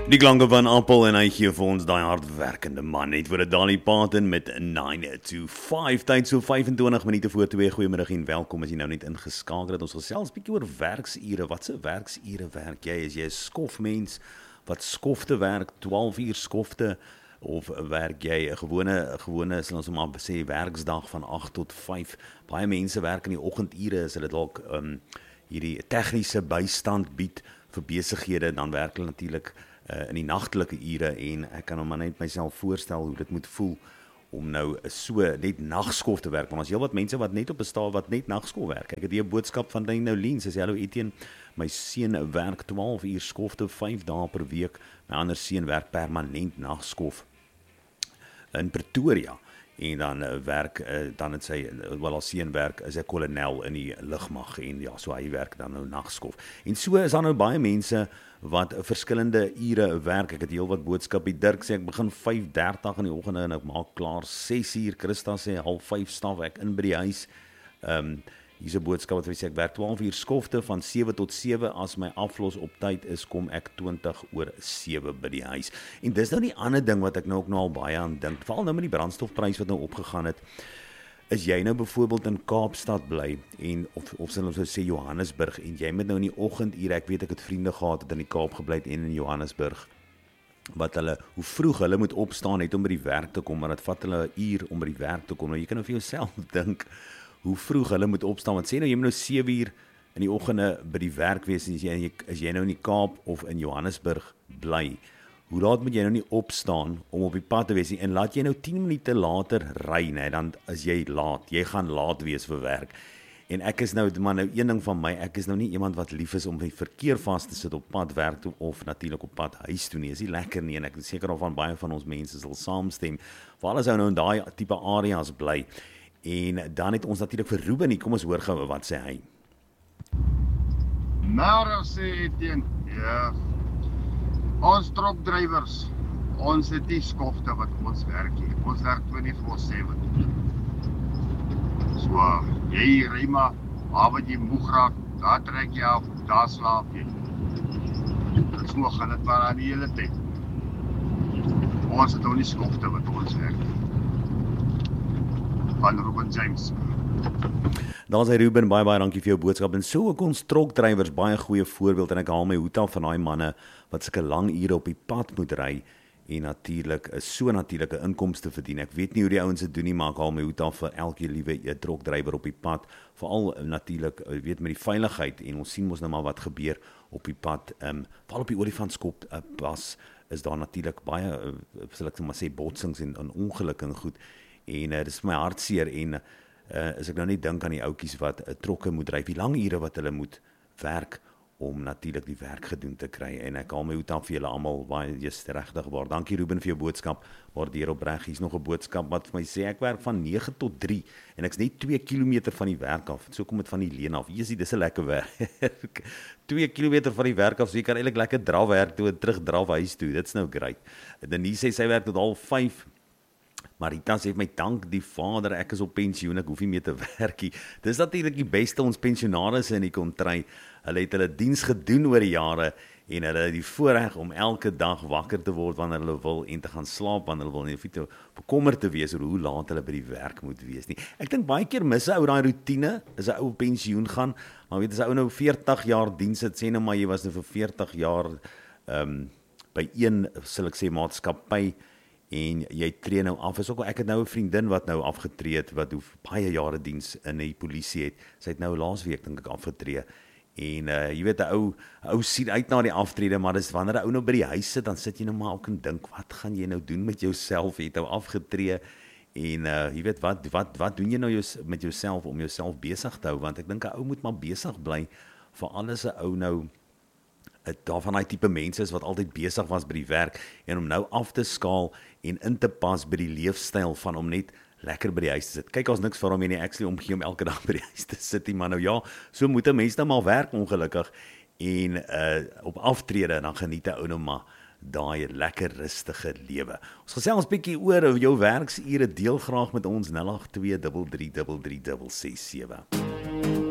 Die klanke van Appel en hy gee vir ons daai hardwerkende man net vir 'n Dolly Parton met 9 to 5 tyd so 25 minute voor 2. Goeiemiddag en welkom as jy nou net ingeskakel het. Ons gesels bietjie oor werksure. Wat se werksure werk jy? Is jy 'n skofmens wat skofte werk, 12 uur skofte, of werk jy 'n gewone sal ons maar sê werksdag van 8 tot 5? Baie mense werk in die oggendure, as hulle dalk hierdie tegniese bystand bied vir besighede, dan werk hulle natuurlik in die nagtelike ure, en ek kan hom maar net myself voorstel hoe dit moet voel om nou so net nagskof te werk, want ons heel wat mense wat net op 'n staal wat net nagskof werk. Ek het hier 'n boodskap van nou Lien, sy sê hallo Etienne, my seun werk 12 uur skofte 5 dae per week, my ander seun werk permanent nagskof in Pretoria, en dan dan het sy, wel as seun werk, is 'n kolonel in die lugmag, en ja, so hy werk dan nou nagskof. En so is daar nou baie mense wat verskillende ure werk. Ek het heel wat boodskappe. Dirk sê ek begin 5:30 in die oggende en ek maak klaar 6 uur. Christa sê 4:30 stap ek in by die huis. Hier's 'n boodskap wat sê ek werk 12 uur skofte van 7 tot 7. As my aflos op tyd is, kom ek 20 oor 7 by die huis. En dis nou die ander ding wat ek nou ook nou al baie aan dink. Veral nou met die brandstofprys wat nou opgegaan het. Is jy nou byvoorbeeld in Kaapstad bly, en of sal ons sê Johannesburg, en jy moet nou in die oggendure, ek weet ek het vriende gehad wat in die Kaap gebly het en in Johannesburg, wat hoe vroeg hulle moet opstaan net om by die werk te kom, maar dit vat hulle 'n uur om by die werk te kom. Nou jy kan nou vir jouself dink hoe vroeg hulle moet opstaan, want sê nou jy moet nou 7 uur in die oggende by die werk wees, en as jy nou in die Kaap of in Johannesburg bly, hoe laat moet jy nou nie opstaan om op die pad te wees nie, en laat jy nou 10 minute later ry, nee, dan is jy laat, jy gaan laat wees vir werk. En ek is nou, maar nou een ding van my, ek is nou nie iemand wat lief is om die verkeer vas te sit op pad werk toe, of natuurlik op pad huis toe nie, is nie lekker nie, en ek is seker of van baie van ons mense sal saamstem, veral as hy nou in daai tipe areas bly. En dan het ons natuurlik vir Ruben hier, kom ons hoor gou wat sê hy. Nou sê Etienne, ja, ons trokdrywers, ons het die skofte wat ons werk hier. Ons werk 24/7. So, jy ry maar, waar wat jy moeg raak, daar trek jy af, daar slaap jy. So gaan dit maar aan die hele tyd. Ons het ook nie skofte wat ons werk. Van Ruben James. Daar sê Ruben, baie dankie vir jou boodskap. En so ook ons trokdrywers, baie goeie voorbeeld, en ek haal my hoed af van daai manne wat sulke lang ure op die pad moet ry, en natuurlik so natuurlike inkomste verdien. Ek weet nie hoe die ouens dit doen nie, maar ek haal my hoed af vir elke liewe trokdrywer op die pad, veral natuurlik, weet met die veiligheid, en ons sien mos nou maar wat gebeur op die pad, veral op die Olifantskop pas, is daar natuurlik baie, sal ek maar sê, botsings en ongelukke en goed, en dit is vir my hartseer, en as ek nou net dink aan die ouetjies wat trokke moet ry, die lang ure wat hulle moet werk, om natuurlik die werk gedoen te kry, en ek haal my hoed af vir julle almal, baie just regtig waar. Dankie Ruben vir jou boodskap, waardeer opreg. Hier's nog 'n boodskap wat vir my sê, ek werk van 9 tot 3, en ek's net 2 kilometer van die werk af, so kom dit van die leen af. Dis 'n lekker werk. 2 kilometer van die werk af, so jy kan eintlik lekker draf werk toe en terug draf huis toe, dit's nou great. Denise sê sy werk tot 5:30, Marita sê my dank die Vader, ek is op pensioen, ek hoef nie meer te werk nie. Dis natuurlik die beste ons pensionarisse in die kontry. Hulle het hulle diens gedoen oor die jare, en hulle het die voorreg om elke dag wakker te word wanneer hulle wil, en te gaan slaap wanneer hulle wil, en hoef nie te bekommerd te wees oor hoe laat hulle by die werk moet wees nie. Ek dink baie keer mis 'n ou daai rotine, as 'n ou op pensioen gaan, maar weet as 'n ou nou 40 jaar diens het, sê nou maar jy was nou vir 40 jaar by een, sal ek sê, maatskappy, en jy tree nou af. Ek het nou 'n vriendin wat nou afgetree het, wat baie jare diens in die polisie het. Sy het nou laasweek dink ek afgetree. En jy weet, 'n ou sien uit na die aftrede, maar dis wanneer 'n ou nou by die huis sit, dan sit jy nou maar ook en dink, wat gaan jy nou doen met jouself? Jy het nou afgetree, en jy weet, wat doen jy nou met jouself om jouself besig te hou? Want ek dink 'n ou moet maar besig bly, vir alles 'n ou nou daarvan die tipe mense is wat altyd besig was by die werk, en om nou af te skaal en in te pas by die leefstyl van om net lekker by die huis te sit. Kyk, ons niks vir hom en nie actually omgee om elke dag by die huis te sit, maar nou ja, so moet 'n mens nou maar werk ongelukkig, en op aftrede, dan geniet 'n ou nou maar daai lekker rustige lewe. Ons gesels 'n bietjie oor jou werksure, deel graag met ons 082 3333 667.